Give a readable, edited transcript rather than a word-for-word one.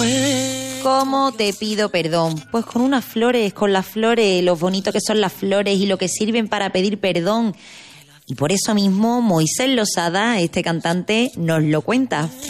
¿Cómo te pido perdón? Pues con unas flores, con las flores, lo bonito que son las flores y lo que sirven para pedir perdón. Y por eso mismo Moisés Losada, este cantante, nos lo cuenta.